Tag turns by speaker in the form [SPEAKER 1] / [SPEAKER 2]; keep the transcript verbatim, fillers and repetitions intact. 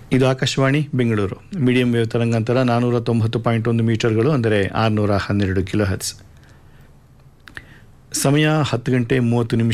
[SPEAKER 1] ಇದು Akashvani Bengaluru. Medium wave ತರಂಗಾಂತರ ನಾನ್ನೂರ ತೊಂಬತ್ತು ಪಾಯಿಂಟ್ ಒಂದು ಮೀಟರ್ಗಳು, ಅಂದರೆ ಆರುನೂರ ಹನ್ನೆರಡು ಕಿಲೋ ಹರ್ಟ್ಸ್. ಸಮಯ ಹತ್ತು ಗಂಟೆ ಮೂವತ್ತು ನಿಮಿಷ